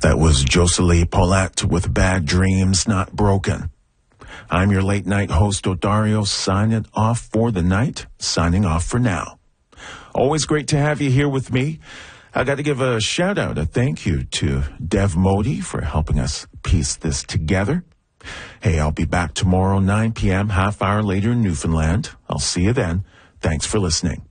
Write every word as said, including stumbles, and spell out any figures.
That was Joselie Paulette with Bad Dreams Not Broken. I'm your late night host, Odario, signing off for the night, signing off for now. Always great to have you here with me. I got to give a shout out, a thank you to Dev Modi for helping us piece this together. Hey, I'll be back tomorrow, nine p.m., half hour later in Newfoundland. I'll see you then. Thanks for listening.